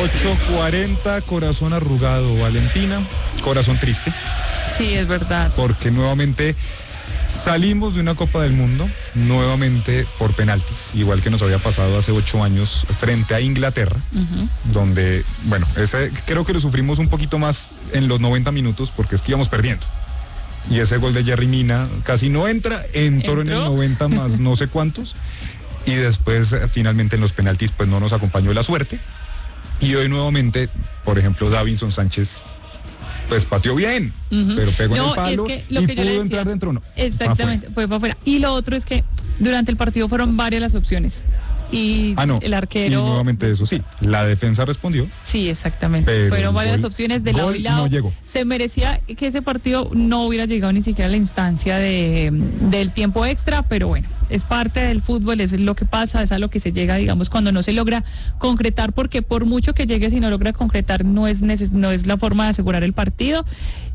8:40, corazón arrugado, Valentina, corazón triste. Sí, es verdad. Porque nuevamente salimos de una Copa del Mundo, nuevamente por penaltis, igual que nos había pasado hace 8 años frente a Inglaterra, donde, bueno, ese creo que lo sufrimos un poquito más en los 90 minutos porque es que íbamos perdiendo. Y ese gol de Yerry Mina casi no entró en el 90 más no sé cuántos. Y después, finalmente, en los penaltis, pues no nos acompañó la suerte. Y hoy nuevamente, por ejemplo, Davinson Sánchez, pues pateó bien, pero pegó en el palo y pudo entrar dentro, no. Exactamente, fue para afuera. Y lo otro es que durante el partido fueron varias las opciones. Y el arquero... Y nuevamente eso sí, la defensa respondió. Sí, exactamente. Fueron varias opciones de lado y lado. No llegó. Se merecía que ese partido no hubiera llegado ni siquiera a la instancia del tiempo extra, pero bueno, es parte del fútbol, es lo que pasa, es a lo que se llega, digamos, cuando no se logra concretar, porque por mucho que llegue, si no logra concretar, no es la forma de asegurar el partido.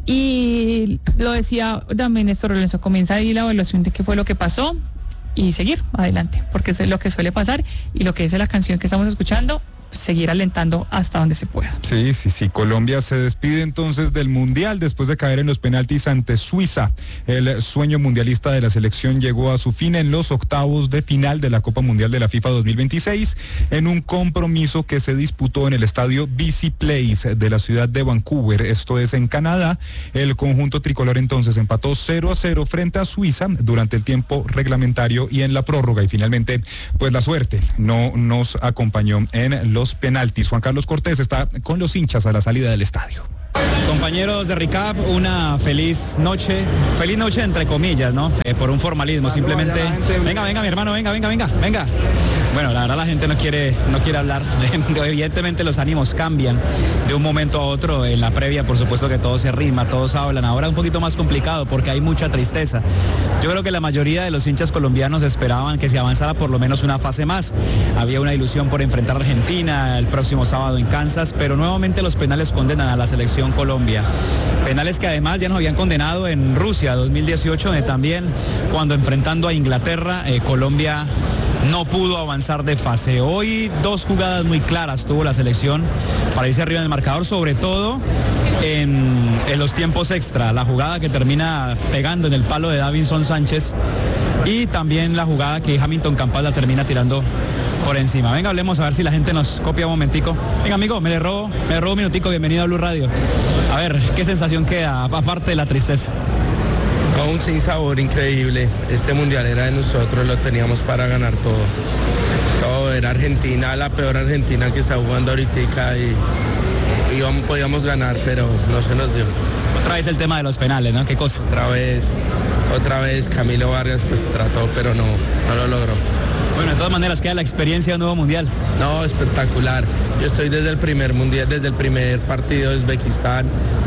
Y lo decía también Néstor Lorenzo, comienza ahí la evaluación de qué fue lo que pasó y seguir adelante, porque eso es lo que suele pasar y lo que dice la canción que estamos escuchando, seguir alentando hasta donde se pueda. Sí. Colombia se despide entonces del Mundial después de caer en los penaltis ante Suiza. El sueño mundialista de la selección llegó a su fin en los octavos de final de la Copa Mundial de la FIFA 2026 en un compromiso que se disputó en el estadio BC Place de la ciudad de Vancouver, esto es en Canadá. El conjunto tricolor entonces empató 0-0 frente a Suiza durante el tiempo reglamentario y en la prórroga, y finalmente pues la suerte no nos acompañó en los penaltis. Juan Carlos Cortés está con los hinchas a la salida del estadio. Compañeros de RICAP, una feliz noche entre comillas, ¿no? Por un formalismo, simplemente... Venga, mi hermano, venga. Bueno, la verdad la gente no quiere hablar. Evidentemente los ánimos cambian de un momento a otro. En la previa, por supuesto que todo se rima, todos hablan. Ahora un poquito más complicado porque hay mucha tristeza. Yo creo que la mayoría de los hinchas colombianos esperaban que se avanzara por lo menos una fase más. Había una ilusión por enfrentar a Argentina el próximo sábado en Kansas, pero nuevamente los penales condenan a la selección Colombia. Penales que además ya nos habían condenado en Rusia 2018, donde también cuando enfrentando a Inglaterra, Colombia no pudo avanzar de fase. Hoy 2 jugadas muy claras tuvo la selección para irse arriba en el marcador, sobre todo en los tiempos extra. La jugada que termina pegando en el palo de Davinson Sánchez y también la jugada que Hamilton Campas la termina tirando por encima. Venga, hablemos a ver si la gente nos copia un momentico. Venga, amigo, me le robo un minutico. Bienvenido a Blue Radio. A ver, ¿qué sensación queda aparte de la tristeza? Un sinsabor increíble. Este mundial era de nosotros, lo teníamos para ganar todo. Todo era Argentina, la peor Argentina que está jugando ahorita y podíamos ganar, pero no se nos dio. Otra vez el tema de los penales, ¿no? ¿Qué cosa? Otra vez Camilo Vargas pues trató, pero no lo logró. Bueno, de todas maneras queda la experiencia de un nuevo mundial. No, espectacular. Yo estoy desde el primer mundial, desde el primer partido de Uzbekistán,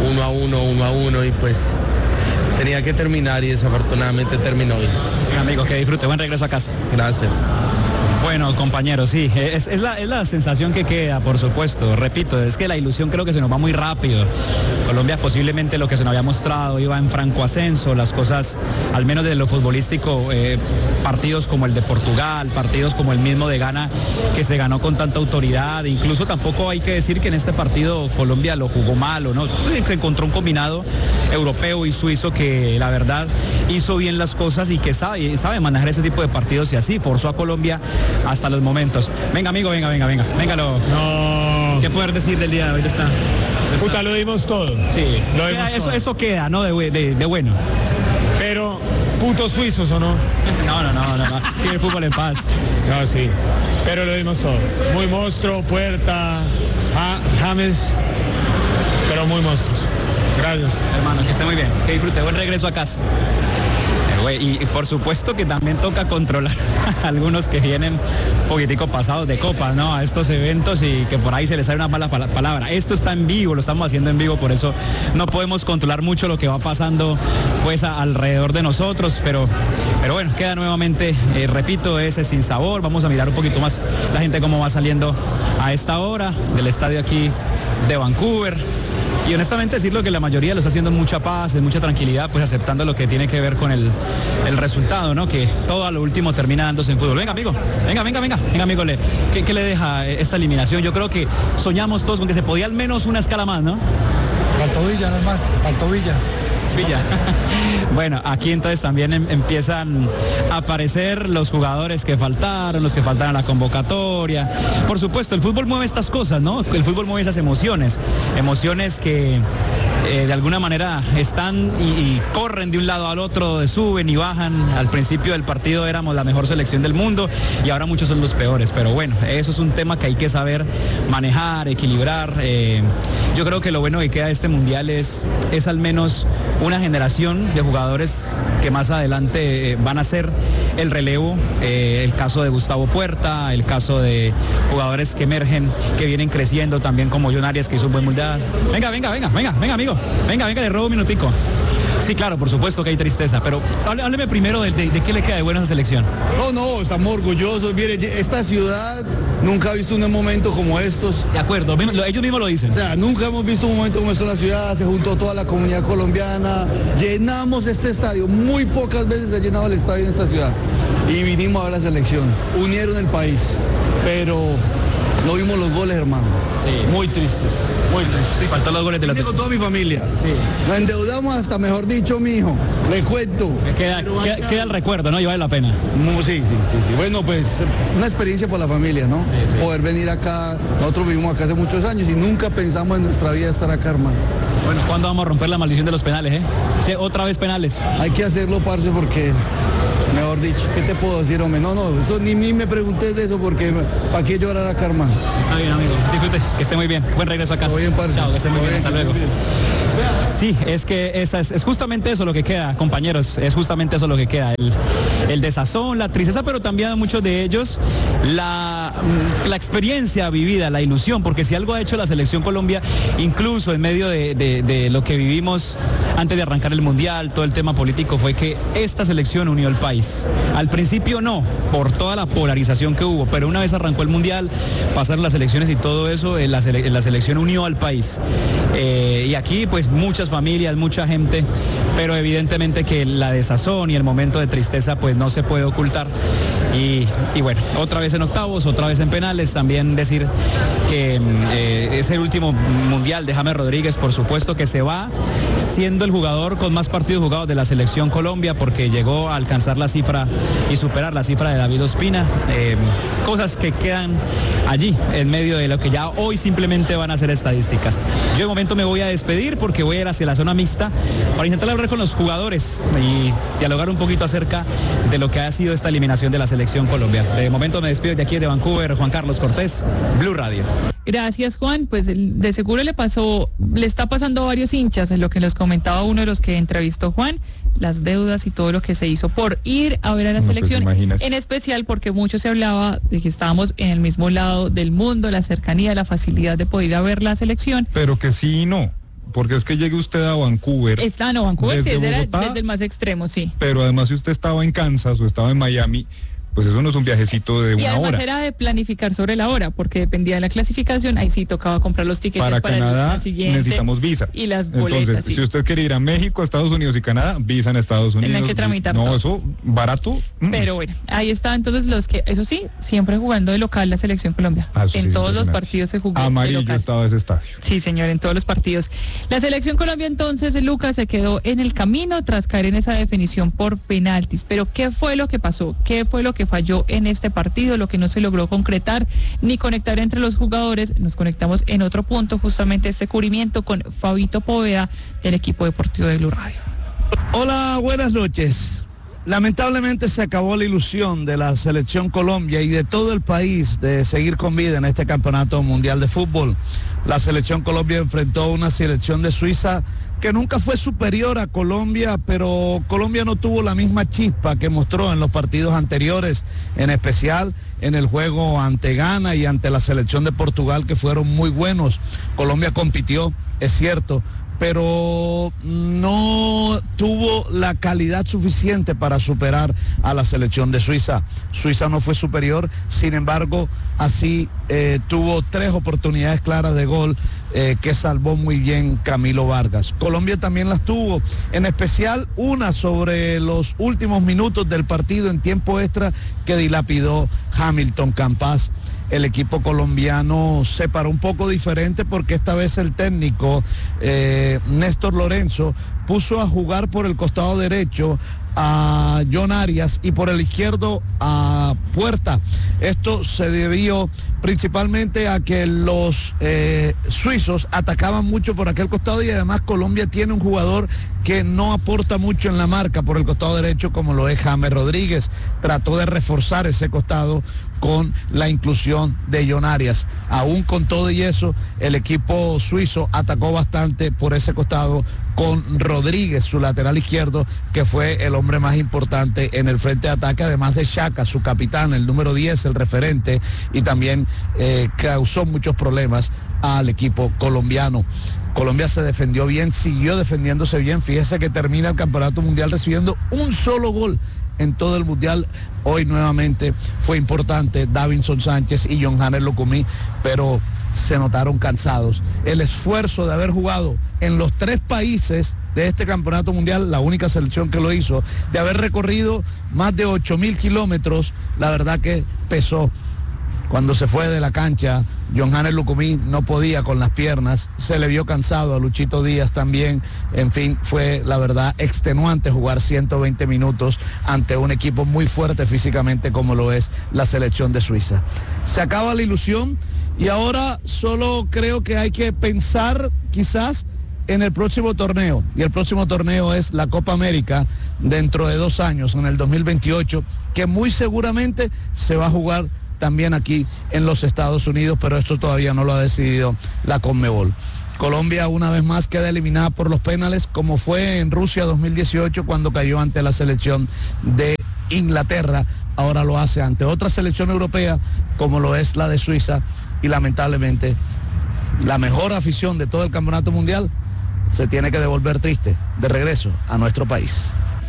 1-1 y pues tenía que terminar y desafortunadamente terminó bien. Amigo, que disfrute, buen regreso a casa. Gracias. Bueno, compañeros, sí, es la sensación que queda, por supuesto. Repito, es que la ilusión creo que se nos va muy rápido. Colombia posiblemente lo que se nos había mostrado iba en franco ascenso, las cosas, al menos de lo futbolístico, partidos como el de Portugal, partidos como el mismo de Ghana, que se ganó con tanta autoridad. Incluso tampoco hay que decir que en este partido Colombia lo jugó mal o no. Se encontró un combinado europeo y suizo que la verdad hizo bien las cosas y que sabe manejar ese tipo de partidos, y así forzó a Colombia hasta los momentos. Venga, amigo, venga. No. ¿Qué poder decir del día de hoy? Puta, lo dimos todo. Sí. Lo dimos todo. Eso queda, ¿no? De bueno. Pero, putos suizos, ¿o no? No. Tiene el fútbol en paz. No, sí. Pero lo dimos todo. Muy monstruo, Puerta, James, pero muy monstruos. Gracias. Hermano, que esté muy bien. Que disfrute. Buen regreso a casa. Y por supuesto que también toca controlar a algunos que vienen un poquitico pasados de copas, ¿no? A estos eventos, y que por ahí se les sale una mala palabra. Esto está en vivo, lo estamos haciendo en vivo, por eso no podemos controlar mucho lo que va pasando pues alrededor de nosotros, pero bueno, queda nuevamente, repito, ese sinsabor. Vamos a mirar un poquito más la gente cómo va saliendo a esta hora del estadio aquí de Vancouver. y honestamente decirlo que la mayoría lo está haciendo en mucha paz, en mucha tranquilidad, pues aceptando lo que tiene que ver con el resultado, ¿no? Que todo a lo último termina dándose en fútbol. Venga, amigo, venga, amigo, ¿qué le deja esta eliminación? Yo creo que soñamos todos con que se podía al menos una escala más, ¿no? Faltó Villa, no es más, faltó Villa. Bueno, aquí entonces también empiezan a aparecer los jugadores que faltaron, los que faltaron a la convocatoria. Por supuesto, el fútbol mueve estas cosas, ¿no? El fútbol mueve esas emociones que de alguna manera están y corren de un lado al otro, suben y bajan. Al principio del partido éramos la mejor selección del mundo y ahora muchos son los peores, pero bueno, eso es un tema que hay que saber manejar, equilibrar. Yo creo que lo bueno que queda de este mundial es al menos una generación de jugadores que más adelante van a ser el relevo, el caso de Gustavo Puerta, el caso de jugadores que emergen, que vienen creciendo también como John Arias, que hizo un buen mundial. Venga, amigo, venga, le robo un minutico. Sí, claro, por supuesto que hay tristeza, pero hábleme primero de qué le queda de buena esa selección. No, estamos orgullosos. Mire, esta ciudad nunca ha visto un momento como estos. De acuerdo, ellos mismos lo dicen. O sea, nunca hemos visto un momento como esto en la ciudad. Se juntó toda la comunidad colombiana. Llenamos este estadio. Muy pocas veces se ha llenado el estadio en esta ciudad. Y vinimos a ver la selección. Unieron el país. Pero no vimos los goles, hermano. Sí. Muy tristes. Sí, faltó los goles de la con toda mi familia. Sí. Nos endeudamos hasta, mejor dicho, mi hijo. Le cuento. Queda el recuerdo, ¿no? Y vale la pena. Sí. Bueno, pues una experiencia para la familia, ¿no? Sí. Poder venir acá. Nosotros vivimos acá hace muchos años y nunca pensamos en nuestra vida estar acá, hermano. Bueno, ¿cuándo vamos a romper la maldición de los penales, eh? Sí, otra vez penales. Hay que hacerlo, parce, porque... Mejor dicho, ¿qué te puedo decir, hombre? No, eso ni me preguntes de eso porque ¿para qué llorar acá, hermano? Está bien, amigo. Disfrute, que esté muy bien. Buen regreso a casa. Todo bien, parce. Chao, que esté muy bien. Hasta luego. Bien. Sí, es que es justamente eso lo que queda, compañeros, es justamente eso lo que queda, el desazón, la tristeza, pero también a muchos de ellos la experiencia vivida, la ilusión, porque si algo ha hecho la selección Colombia, incluso en medio de lo que vivimos antes de arrancar el Mundial, todo el tema político, fue que esta selección unió el país. Al principio no, por toda la polarización que hubo, pero una vez arrancó el Mundial, pasaron las elecciones y todo eso, la selección unió al país. Y aquí pues muchas familias, mucha gente, pero evidentemente que la desazón y el momento de tristeza pues no se puede ocultar. Y bueno, otra vez en octavos, otra vez en penales, también decir que es el último mundial de James Rodríguez, por supuesto que se va siendo el jugador con más partidos jugados de la selección Colombia, porque llegó a alcanzar la cifra y superar la cifra de David Ospina, cosas que quedan allí en medio de lo que ya hoy simplemente van a ser estadísticas. Yo de momento me voy a despedir porque voy a ir hacia la zona mixta para intentar hablar con los jugadores y dialogar un poquito acerca de lo que ha sido esta eliminación de la selección Colombia. De momento me despido de aquí de Vancouver, Juan Carlos Cortés, Blue Radio. Gracias, Juan. Pues de seguro le está pasando a varios hinchas, en lo que nos comentaba uno de los que entrevistó Juan, las deudas y todo lo que se hizo por ir a ver a la selección, en especial porque mucho se hablaba de que estábamos en el mismo lado del mundo, la cercanía, la facilidad de poder ir a ver la selección. Pero que sí y no. Porque es que llegue usted a Vancouver. Vancouver sí, desde desde el más extremo, sí. Pero además si usted estaba en Kansas o estaba en Miami, pues eso no es un viajecito de una hora. Y además era de planificar sobre la hora, porque dependía de la clasificación, ahí sí tocaba comprar los tickets para Canadá, el siguiente, necesitamos visa. Y las boletas. Entonces, sí. Si usted quiere ir a México, Estados Unidos y Canadá, visa en Estados Unidos. Tienen que tramitar No, todo. eso, barato. Pero bueno, ahí está entonces los que, eso sí, siempre jugando de local la selección Colombia. En todos los partidos se jugó amarillo de local. estaba ese estadio. Sí, señor, en todos los partidos. La selección Colombia entonces, Lucas, se quedó en el camino tras caer en esa definición por penaltis. Pero ¿qué fue lo que pasó? ¿Qué fue lo que falló en este partido? Lo que no se logró concretar ni conectar entre los jugadores. Nos conectamos en otro punto, justamente este cubrimiento con Fabito Poveda del equipo deportivo de Blue Radio. Hola, buenas noches. Lamentablemente se acabó la ilusión de la selección Colombia y de todo el país de seguir con vida en este campeonato mundial de fútbol. La selección Colombia enfrentó a una selección de Suiza que nunca fue superior a Colombia, pero Colombia no tuvo la misma chispa que mostró en los partidos anteriores, en especial en el juego ante Ghana y ante la selección de Portugal, que fueron muy buenos. Colombia compitió, es cierto, pero no tuvo la calidad suficiente para superar a la selección de Suiza. Suiza no fue superior, sin embargo, así tuvo 3 oportunidades claras de gol que salvó muy bien Camilo Vargas. Colombia también las tuvo, en especial una sobre los últimos minutos del partido en tiempo extra que dilapidó Hamilton Campas. El equipo colombiano se paró un poco diferente porque esta vez el técnico Néstor Lorenzo puso a jugar por el costado derecho a John Arias y por el izquierdo a Puerta. Esto se debió principalmente a que los suizos atacaban mucho por aquel costado y además Colombia tiene un jugador que no aporta mucho en la marca por el costado derecho como lo es James Rodríguez. Trató de reforzar ese costado con la inclusión de John Arias. Aún con todo y eso, el equipo suizo atacó bastante por ese costado con Rodríguez, su lateral izquierdo, que fue el hombre más importante en el frente de ataque, además de Xhaka, su capitán, el número 10, el referente, y también causó muchos problemas al equipo colombiano. Colombia se defendió bien, siguió defendiéndose bien. Fíjese que termina el Campeonato Mundial recibiendo un solo gol en todo el Mundial. Hoy nuevamente fue importante Davinson Sánchez y Yohannes Lukumi, pero se notaron cansados. El esfuerzo de haber jugado en los 3 países de este Campeonato Mundial, la única selección que lo hizo, de haber recorrido más de 8.000 kilómetros, la verdad que pesó. Cuando se fue de la cancha, Yohannes Lukumi no podía con las piernas, se le vio cansado a Luchito Díaz también. En fin, fue la verdad extenuante jugar 120 minutos ante un equipo muy fuerte físicamente como lo es la selección de Suiza. Se acaba la ilusión y ahora solo creo que hay que pensar quizás en el próximo torneo, y el próximo torneo es la Copa América dentro de 2 años, en el 2028, que muy seguramente se va a jugar también aquí en los Estados Unidos, pero esto todavía no lo ha decidido la Conmebol. Colombia una vez más queda eliminada por los penales, como fue en Rusia 2018 cuando cayó ante la selección de Inglaterra. Ahora lo hace ante otra selección europea como lo es la de Suiza, y lamentablemente la mejor afición de todo el Campeonato Mundial se tiene que devolver triste de regreso a nuestro país.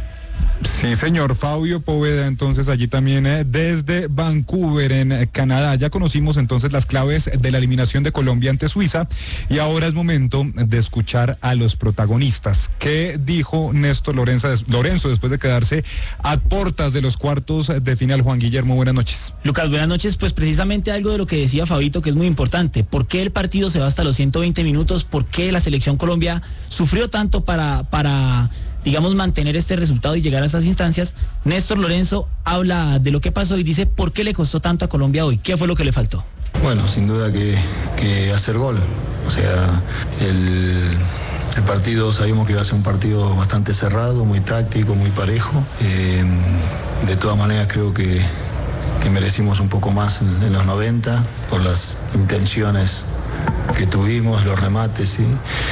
Sí, señor. Fabio Poveda, entonces allí también desde Vancouver, en Canadá. Ya conocimos entonces las claves de la eliminación de Colombia ante Suiza y ahora es momento de escuchar a los protagonistas. ¿Qué dijo Néstor Lorenzo después de quedarse a puertas de los cuartos de final? Juan Guillermo, buenas noches. Lucas, buenas noches. Pues precisamente algo de lo que decía Fabito, que es muy importante. ¿Por qué el partido se va hasta los 120 minutos? ¿Por qué la selección Colombia sufrió tanto para digamos, mantener este resultado y llegar a esas instancias? Néstor Lorenzo habla de lo que pasó y dice por qué le costó tanto a Colombia hoy, qué fue lo que le faltó. Bueno, sin duda que hacer gol. O sea, el partido sabíamos que iba a ser un partido bastante cerrado, muy táctico, muy parejo. De todas maneras creo que merecimos un poco más en los 90 por las intenciones que tuvimos, los remates, ¿sí?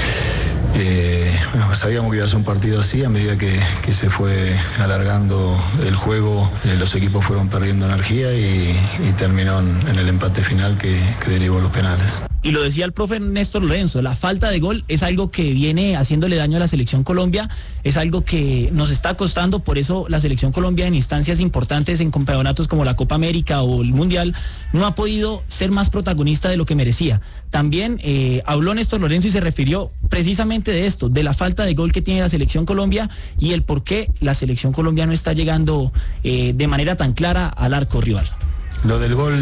Bueno, sabíamos que iba a ser un partido así. A medida que se fue alargando el juego, los equipos fueron perdiendo energía y terminó en el empate final que derivó los penales. Y lo decía el profe Néstor Lorenzo, la falta de gol es algo que viene haciéndole daño a la selección Colombia, es algo que nos está costando. Por eso la selección Colombia en instancias importantes en campeonatos como la Copa América o el Mundial no ha podido ser más protagonista de lo que merecía. También habló Néstor Lorenzo y se refirió precisamente de esto, de la falta de gol que tiene la selección Colombia y el por qué la selección Colombia no está llegando de manera tan clara al arco rival. Lo del gol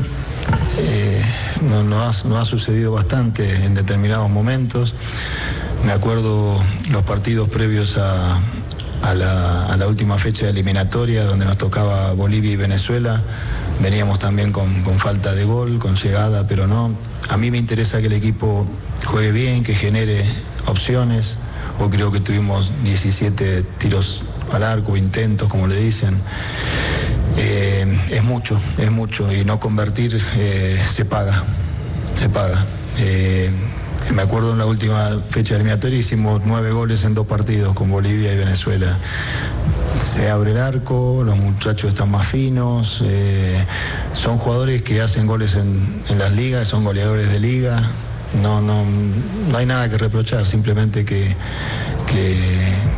no ha sucedido bastante en determinados momentos. Me acuerdo los partidos previos a la última fecha de eliminatoria, donde nos tocaba Bolivia y Venezuela. Veníamos también con falta de gol, con llegada, pero no. A mí me interesa que el equipo juegue bien, que genere opciones. Hoy creo que tuvimos 17 tiros al arco, intentos, como le dicen. Es mucho, y no convertir se paga. Me acuerdo en la última fecha eliminatoria hicimos 9 goles en 2 partidos con Bolivia y Venezuela. Se abre el arco, los muchachos están más finos, son jugadores que hacen goles en las ligas, son goleadores de liga. No hay nada que reprochar, simplemente que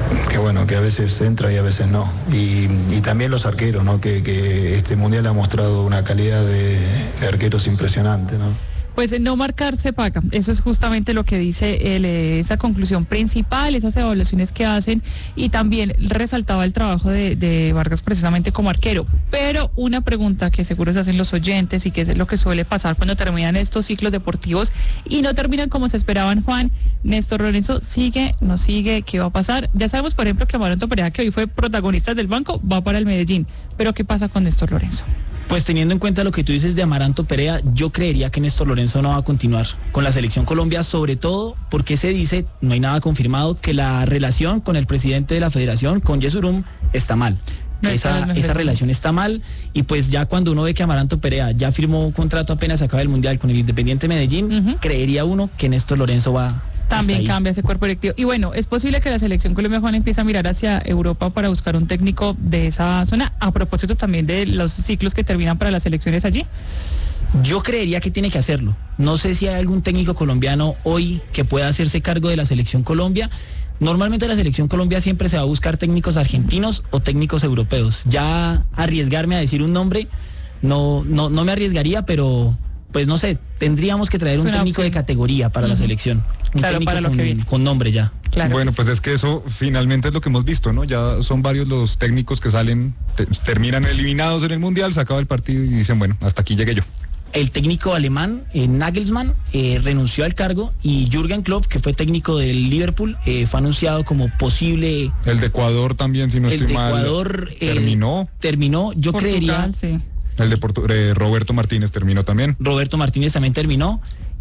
bueno, que a veces entra y a veces no. Y también los arqueros, ¿no? Que este mundial ha mostrado una calidad de arqueros impresionante, ¿no? Pues no marcar se paga, eso es justamente lo que dice esa conclusión principal, esas evaluaciones que hacen, y también resaltaba el trabajo de Vargas precisamente como arquero. Pero una pregunta que seguro se hacen los oyentes y que es lo que suele pasar cuando terminan estos ciclos deportivos y no terminan como se esperaban, Juan, Néstor Lorenzo, ¿sigue, no sigue? ¿Qué va a pasar? Ya sabemos, por ejemplo, que Amaranto Perea, que hoy fue protagonista del banco, va para el Medellín, pero ¿qué pasa con Néstor Lorenzo? Pues teniendo en cuenta lo que tú dices de Amaranto Perea, yo creería que Néstor Lorenzo no va a continuar con la selección Colombia, sobre todo porque se dice, no hay nada confirmado, que la relación con el presidente de la federación, con Yesurum, está mal. No, esa relación está mal, y pues ya cuando uno ve que Amaranto Perea ya firmó un contrato apenas acaba el Mundial con el Independiente Medellín, creería uno que Néstor Lorenzo va... También cambia ese cuerpo directivo. Y bueno, es posible que la selección Colombia, Juan, empiece a mirar hacia Europa para buscar un técnico de esa zona, a propósito también de los ciclos que terminan para las selecciones allí. Yo creería que tiene que hacerlo. No sé si hay algún técnico colombiano hoy que pueda hacerse cargo de la selección Colombia. Normalmente la selección Colombia siempre se va a buscar técnicos argentinos o técnicos europeos. Ya arriesgarme a decir un nombre, no me arriesgaría, pero... pues no sé, tendríamos que traer un técnico de categoría para la selección. Claro, para lo que viene. Con nombre ya. Claro. Bueno, pues es que eso finalmente es lo que hemos visto, ¿no? Ya son varios los técnicos que salen, terminan eliminados en el Mundial, se acaba el partido y dicen, bueno, hasta aquí llegué yo. El técnico alemán, Nagelsmann, renunció al cargo, y Jürgen Klopp, que fue técnico del Liverpool, fue anunciado como posible... El de Ecuador también, si no estoy mal. El de Ecuador... terminó, yo Portugal, creería... Sí. El de Roberto Martínez terminó también. Roberto Martínez también terminó.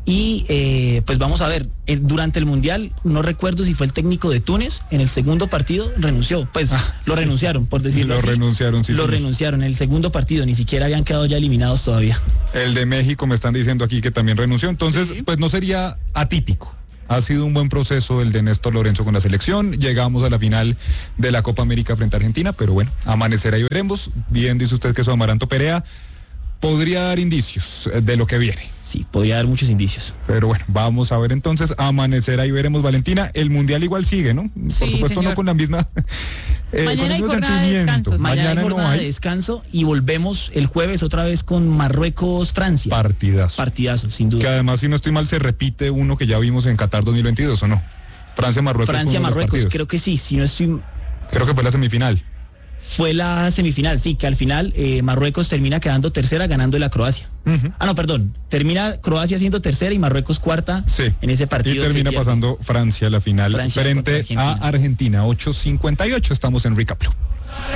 Y pues vamos a ver, durante el Mundial, no recuerdo si fue el técnico de Túnez, en el segundo partido renunció. Pues lo renunciaron, por decirlo así. Lo renunciaron en el segundo partido, ni siquiera habían quedado ya eliminados todavía. El de México me están diciendo aquí que también renunció. Entonces, pues no sería atípico. Ha sido un buen proceso el de Néstor Lorenzo con la selección. Llegamos a la final de la Copa América frente a Argentina, pero bueno, amanecerá y veremos. Bien dice usted que su Amaranto Perea podría dar indicios de lo que viene. Sí, podría dar muchos indicios. Pero bueno, vamos a ver entonces, amanecerá y veremos, Valentina. El Mundial igual sigue, ¿no? Sí, por supuesto, señor. No con la misma... mañana hay jornada de descanso. Mañana hay jornada de descanso y volvemos el jueves otra vez con Marruecos-Francia. Partidazo, sin duda. Que además, si no estoy mal, se repite uno que ya vimos en Qatar 2022, ¿o no? Francia-Marruecos. Creo que sí, si no estoy... Creo que fue la semifinal. Fue la semifinal, sí, que al final Marruecos termina quedando tercera ganando la Croacia. Termina Croacia siendo tercera y Marruecos cuarta en ese partido. Y termina pasando Francia a la final frente a Argentina. 8:58, estamos en Recap Blue.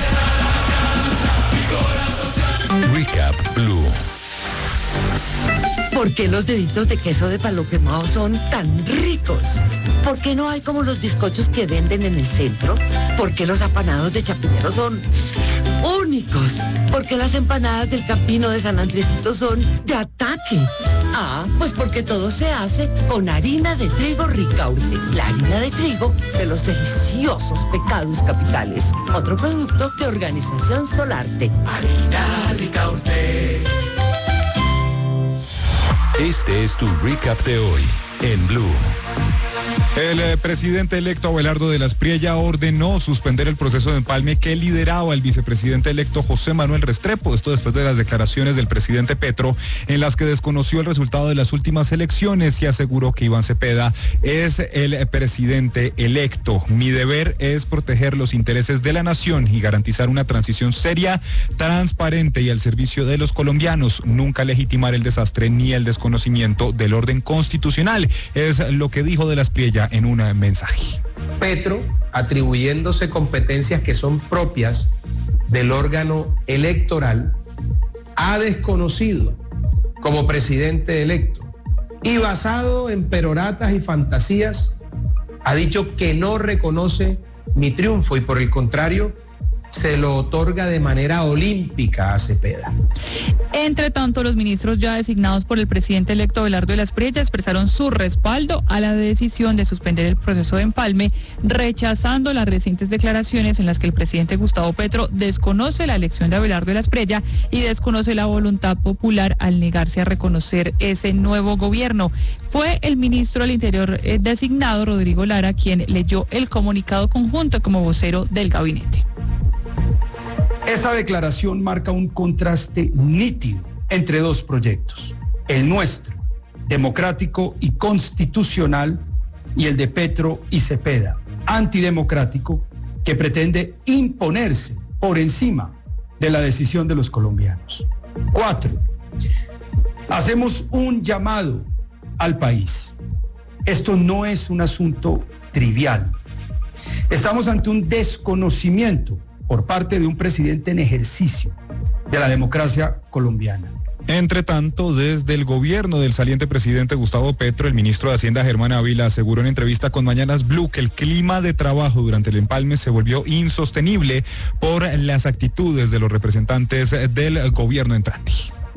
Recap Blue. ¿Por qué los deditos de queso de palo quemado son tan ricos? ¿Por qué no hay como los bizcochos que venden en el centro? ¿Por qué los apanados de Chapinero son únicos? ¿Por qué las empanadas del Campino de San Andresito son de ataque? Pues porque todo se hace con harina de trigo Ricaurte, la harina de trigo de los deliciosos pecados capitales. Otro producto de Organización Solarte. Harina Ricaurte. Este es tu recap de hoy en Blue. El presidente electo Abelardo de la Espriella ordenó suspender el proceso de empalme que lideraba el vicepresidente electo José Manuel Restrepo. Esto después de las declaraciones del presidente Petro, en las que desconoció el resultado de las últimas elecciones y aseguró que Iván Cepeda es el presidente electo. Mi deber es proteger los intereses de la nación y garantizar una transición seria, transparente y al servicio de los colombianos. Nunca legitimar el desastre ni el desconocimiento del orden constitucional. Es lo que dijo de la Espriella en un mensaje. Petro, atribuyéndose competencias que son propias del órgano electoral, ha desconocido como presidente electo y basado en peroratas y fantasías, ha dicho que no reconoce mi triunfo y por el contrario, se lo otorga de manera olímpica a Cepeda. Entre tanto, los ministros ya designados por el presidente electo Abelardo de la Espriella expresaron su respaldo a la decisión de suspender el proceso de empalme, rechazando las recientes declaraciones en las que el presidente Gustavo Petro desconoce la elección de Abelardo de la Espriella y desconoce la voluntad popular al negarse a reconocer ese nuevo gobierno. Fue el ministro del Interior designado, Rodrigo Lara, quien leyó el comunicado conjunto como vocero del gabinete. Esa declaración marca un contraste nítido entre dos proyectos, el nuestro, democrático y constitucional, y el de Petro y Cepeda, antidemocrático, que pretende imponerse por encima de la decisión de los colombianos. 4. Hacemos un llamado al país. Esto no es un asunto trivial. Estamos ante un desconocimiento por parte de un presidente en ejercicio de la democracia colombiana. Entre tanto, desde el gobierno del saliente presidente Gustavo Petro, el ministro de Hacienda Germán Ávila aseguró en entrevista con Mañanas Blue que el clima de trabajo durante el empalme se volvió insostenible por las actitudes de los representantes del gobierno entrante.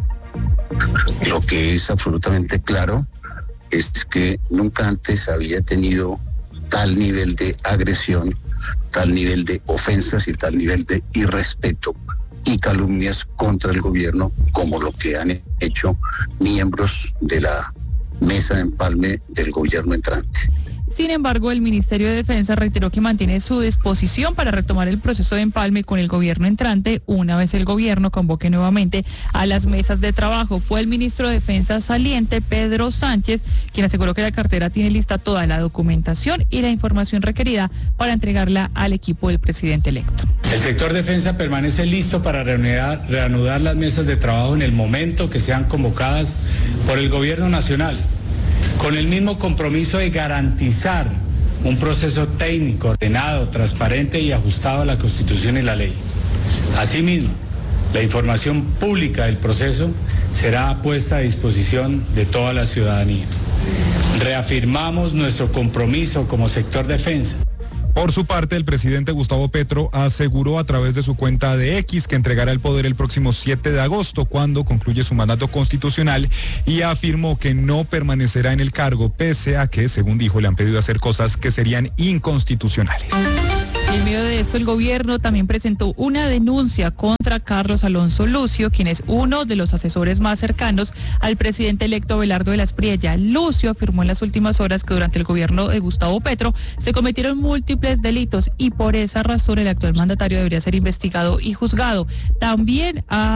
Lo que es absolutamente claro es que nunca antes había tenido tal nivel de agresión, tal nivel de ofensas y tal nivel de irrespeto y calumnias contra el gobierno como lo que han hecho miembros de la mesa de empalme del gobierno entrante. Sin embargo, el Ministerio de Defensa reiteró que mantiene su disposición para retomar el proceso de empalme con el gobierno entrante una vez el gobierno convoque nuevamente a las mesas de trabajo. Fue el ministro de Defensa saliente, Pedro Sánchez, quien aseguró que la cartera tiene lista toda la documentación y la información requerida para entregarla al equipo del presidente electo. El sector defensa permanece listo para reanudar las mesas de trabajo en el momento que sean convocadas por el gobierno nacional, con el mismo compromiso de garantizar un proceso técnico, ordenado, transparente y ajustado a la Constitución y la ley. Asimismo, la información pública del proceso será puesta a disposición de toda la ciudadanía. Reafirmamos nuestro compromiso como sector defensa. Por su parte, el presidente Gustavo Petro aseguró a través de su cuenta de X que entregará el poder el próximo 7 de agosto, cuando concluye su mandato constitucional, y afirmó que no permanecerá en el cargo, pese a que, según dijo, le han pedido hacer cosas que serían inconstitucionales. En medio de esto, el gobierno también presentó una denuncia contra Carlos Alonso Lucio, quien es uno de los asesores más cercanos al presidente electo Abelardo de la Espriella. Lucio afirmó en las últimas horas que durante el gobierno de Gustavo Petro se cometieron múltiples delitos y por esa razón el actual mandatario debería ser investigado y juzgado. También ha